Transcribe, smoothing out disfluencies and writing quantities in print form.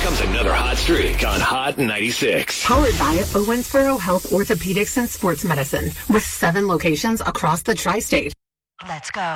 comes another hot streak on Hot 96. Powered by Owensboro Health Orthopedics and Sports Medicine with 7 locations across the tri-state. Let's go.